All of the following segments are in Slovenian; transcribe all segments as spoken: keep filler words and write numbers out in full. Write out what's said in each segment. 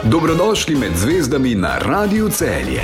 Dobrodošli med zvezdami na Radiu Celje.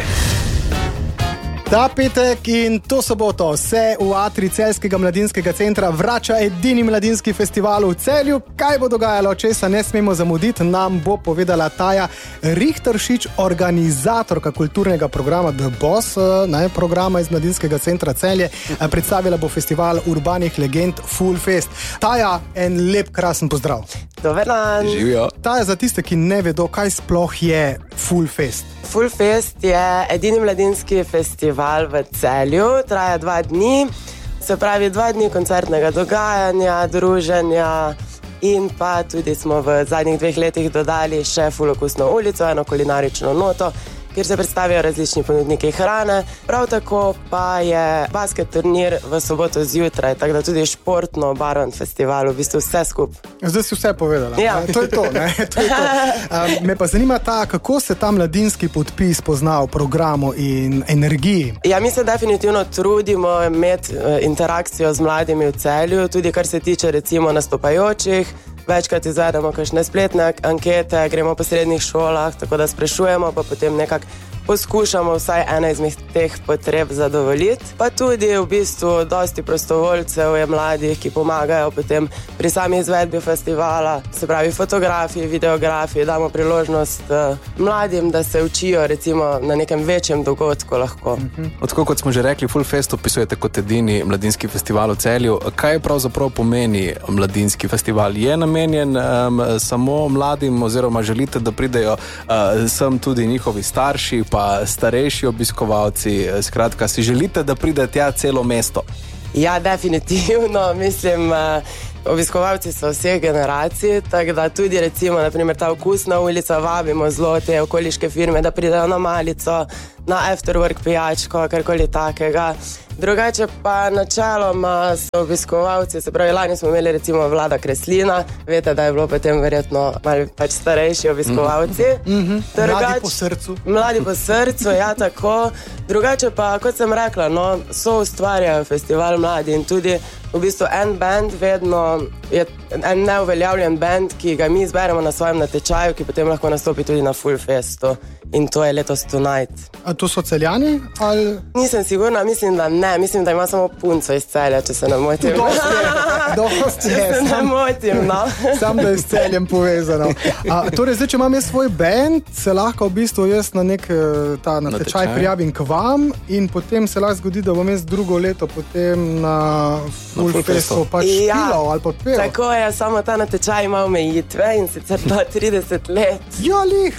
Ta petek in to soboto se v atrij Celjskega mladinskega centra vrača edini mladinski festival v Celju. Kaj bo dogajalo, česa ne smemo zamuditi, nam bo povedala Taja Richteršič, organizatorka kulturnega programa The Boss, ne, programa iz mladinskega centra Celje. Predstavila bo festival urbanih legend Full Fest. Taja, en lep, krasen pozdrav. Dober dan. Živijo. Taja, za tiste, ki ne vedo, kaj sploh je Full Fest. Full Fest je edini mladinski festival v Celju, traja dva dni, se pravi dva dni koncertnega dogajanja, druženja in pa tudi smo v zadnjih dveh letih dodali še Full Okusno ulico, eno kulinarično noto, kjer se predstavijo različni ponudniki hrane. Prav tako pa je basket turnir v soboto zjutraj, tako da tudi športno barven festival, v bistvu vse skup. Zdaj si vse povedala. Ja. To je to, ne? To je to. Um, me pa zanima ta, kako se ta mladinski podpis pozna v programu in energiji. Ja, mi se definitivno trudimo imeti uh, interakcijo z mladimi v Celju, tudi kar se tiče recimo nastopajočih. Večkrat izvedemo kakšne spletne ankete, gremo po srednjih šolah, tako da sprašujemo, pa potem nekako poskušamo vsaj ena izmed teh potreb zadovoljiti. Pa tudi v bistvu dosti prostovoljcev je mladih, ki pomagajo potem pri sami izvedbi festivala, se pravi fotografiji, videografiji, damo priložnost uh, mladim, da se učijo recimo na nekem večjem dogodku lahko. Uh-huh. Odko, kot smo že rekli, Full Fest opisujete kot edini mladinski festival v Celju. Kaj pravzaprav pomeni mladinski festival? Je namenjen um, samo mladim oziroma želite, da pridejo uh, sem tudi njihovi starši, pa starejši obiskovalci, skratka, si želite, da pride tja celo mesto? Ja, definitivno, mislim, obiskovalci so vseh generacij, tako da tudi recimo, naprimer, ta Okusna ulica, vabimo zelo te okoliške firme, da pridejo na malico, na afterwork pijačko, karkoli takega. Drugače pa načeloma so obiskovalci, se pravi, lani smo imeli recimo Vlada Kreslina, veste, da je bilo potem verjetno malo pač starejši obiskovalci. Mm-hmm. Drugač, mladi po srcu. Mladi po srcu, ja, tako. Drugače pa, kot sem rekla, no, so ustvarjajo festival mladi in tudi v bistvu en band vedno je en neuveljavljen band, ki ga mi izberemo na svojem natečaju, ki potem lahko nastopi tudi na Full Festu. In to je letos Tonight. A to so Celjani? Ali... Nisem sigurna, mislim, da ne. Mislim, da ima samo punco iz Celja, če se ne motim. Dosti je, dosti je. Če se ne motim, no. Sam, da je s Celjem povezano. A, torej, zdaj, če imam jaz svoj band, se lahko v bistvu jaz na nek ta natečaj prijavim k vam in potem se lahko zgodi, da bom jaz drugo leto potem na Full, Full Festu pač ja, pilal ali pa pel. Tako je, samo ta natečaj ima omejitve in sicer do trideset let. Ja, lih,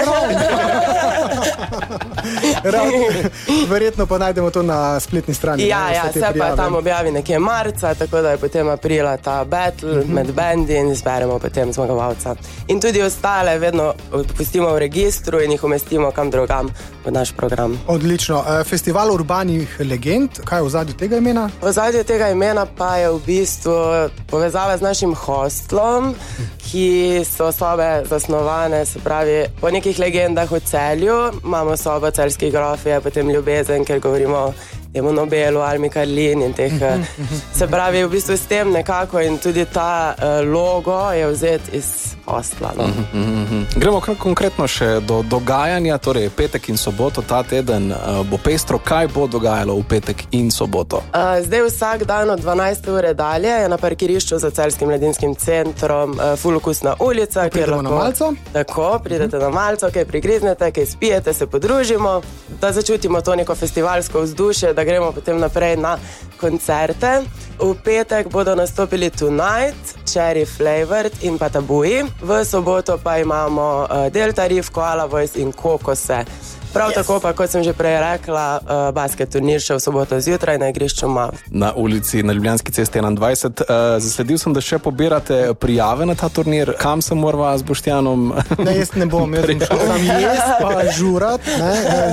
verjetno pa najdemo to na spletni strani. Ja, ne, ja, se prijave. pa tam objavi nekje marca, tako da je potem aprila ta battle uh-huh. med bendi in izberemo potem zmagovalca. In tudi ostale vedno pustimo v registru in jih umestimo kam drugam v naš program. Odlično. Festival urbanih legend, kaj je v ozadju tega imena? V ozadju tega imena pa je v bistvu povezava z našim hostlom, ki so sobe zasnovane, se pravi, po nekih legendah v Celju. Imamo sobo Celjskih grofije, potem Ljubezen, ker govorimo temu Nobelu, Almi Karlin in teh. Se pravi, v bistvu s tem nekako in tudi ta uh, logo je vzet iz hostla. No? Mm-hmm. Gremo konkretno še do dogajanja, torej petek in soboto, ta teden uh, bo pestro. Kaj bo dogajalo v petek in soboto? Uh, zdaj vsak dan od dvanajste ure dalje je na parkirišču za Celjskim mladinskim centrom uh, Full Okusna ulica. Pridemo lahko, na malco? Tako, pridete mm-hmm. na malco, kaj prigriznete, kaj spijete, se podružimo, da začutimo to neko festivalsko vzdušje, da gremo potem naprej na koncerte. V petek bodo nastopili Tonight, Cherry Flavored in pa Tabuji. V soboto pa imamo uh, Delta Reef, Koala Voice in Kokose. Prav yes. tako pa, kot sem že prej rekla, uh, basket turnir še v soboto zjutraj na igrišču Mav. Na ulici, na Ljubljanski cesti enaindvajset. Uh, zasledil sem, da še pobirate prijave na ta turnir. Kam se morava z Boštjanom? Ne, jaz ne bom, jaz bom šel tam jaz pa žurat. Ne?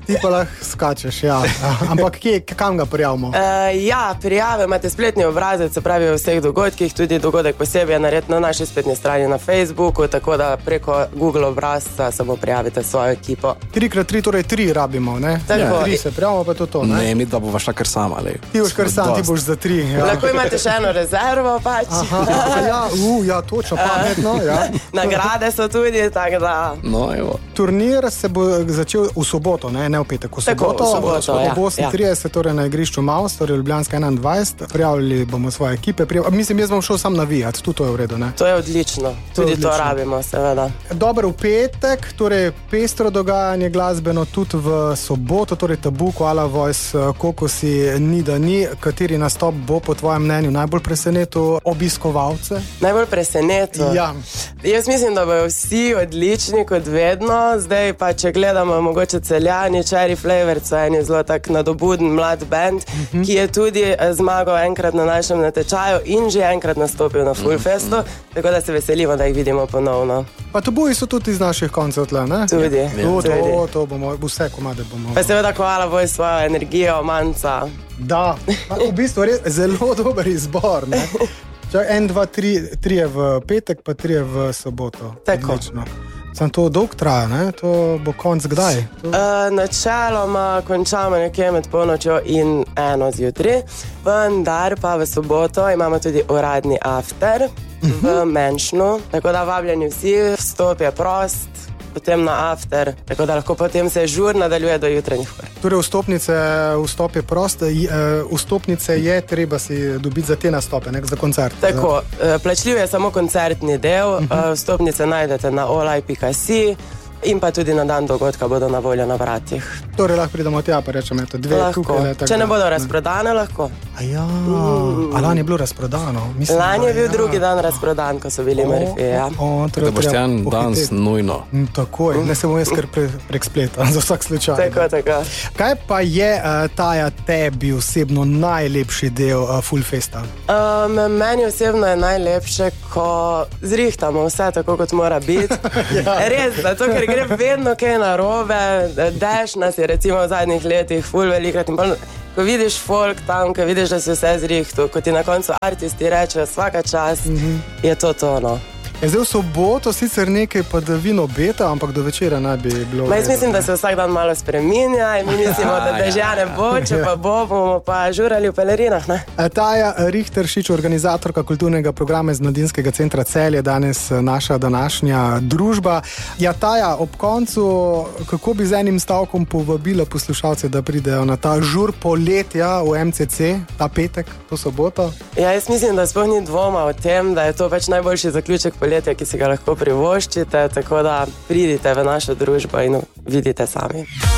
Ti pa lahko skačeš, ja. Ampak kje, kam ga prijavimo? Uh, ja, prijave imate spletni obrazec, se pravi o vseh dogodkih, tudi dogodek posebej je nared na naši spletni strani na Facebooku, tako da preko Google obrazca samo prijavite svojo ekipo. tri krat tri, torej tri rabimo, ne? Tako. Tri se prijavimo, pa to to, ne? Ne, mi da bova šla kar sama, lej. Ti boš kar sam, ti boš za tri. Ja. Lahko imate še eno rezervo, pač. Aha, aha, ja, uh, ja, točno, pametno, ja. Nagrade so tudi, tako da... No, evo. Turnir se bo začel v soboto, ne, ne v petek, v soboto. Tako, v soboto, ja. Ob osem trideset, torej na igrišču Maus, torej Ljubljanska enaindvajset. Prijavili bomo svoje ekipe. Prijav... Mislim, jaz bom šel sam navijati, tudi to je v redu, ne? To je odlično, tudi to, to rabimo, seveda. Dobro, v petek, torej pestro dogajanje glasbeno, tudi v soboto, torej Tabu, Koala Voice, Kokosi, Ni da ni. Kateri nastop bo po tvojem mnenju najbolj presenetil obiskovalce? Najbolj presenetil? Ja. Jaz mislim, da bojo vsi odlični kot vedno. Zdaj pa, če gledamo mogoče Celjani, Cherry Flavor, so eni zelo tak nadobuden mlad band, uh-huh. ki je tudi zmagal enkrat na našem natečaju in že enkrat nastopil na Fullfestu, uh-huh. tako da se veselimo, da jih vidimo ponovno. Pa Tabuji so tudi iz naših koncev tle, ne? Tudi. Ja. To, tudi. To, to bomo, vse komade bomo. Pa seveda Koala Voice svojo energijo, manca. Da, v bistvu res zelo dober izbor, ne? Čak, en, dva, tri, tri je v petek, pa tri je v soboto. Tako. Odlično. Sam to dolg traja, ne? To bo konc kdaj? To... Uh, načeloma končamo nekje med polnočjo in eno zjutraj, vendar pa v soboto imamo tudi uradni after uh-huh. v Menšnu, tako da vabljeni vsi, vstop je prost, potem na after, tako da lahko potem se žur nadaljuje do jutranjih ur. Torej vstopnice, vstop je prost, vstopnice je treba si dobiti za te nastope, ne, za koncert. Tako, plačljiv je samo koncertni del, uh-huh. vstopnice najdete na olaj pika si in pa tudi na dan dogodka bodo na voljo na vratih. Torej lahko pridemo tja, pa rečemo, eto, dve lahko. Tukaj, če ne bodo razprodane, lahko. A ja, mm. a lani je bilo razprodano? Mislim, lani je bil ja. drugi dan razprodan, ko so bili Murphy, ja. Da boš tjan danes nujno. Takoj, ne se bom jaz kar pre, prek spleta, za vsak slučaj. Tako, tako. Kaj pa je, uh, Taja, tebi osebno najlepši del uh, Fullfesta? Um, meni osebno je najlepše, ko zrihtamo vse tako, kot mora biti. ja. Res, zato, ker gre vedno kaj narobe, dež nas je recimo v zadnjih letih ful velikrat in pa, ko vidiš folk tam, ko vidiš, da si vse zrihtu, ko ti na koncu artisti reče svaka čast, mm-hmm. je to tono. Je zdaj v soboto sicer nekaj padavin obeta, ampak do večera naj bi bilo... Ma jaz mislim, da se vsak dan malo spreminja in mi mislimo, da dežja ne bo, če pa bo, bomo pa žurali v pelerinah, ne? Taja Richteršič, organizatorka kulturnega programa iz Mladinskega centra Celje, danes naša današnja družba. Ja, Taja, ob koncu, kako bi z enim stavkom povabila poslušalce, da pridejo na ta žur poletja v M C C, ta petek, to soboto? Ja, jaz mislim, da sploh ni dvoma o tem, da je to pač najboljši zaključek poletja, ki si ga lahko privoščite, tako da pridite v našo družbo in vidite sami.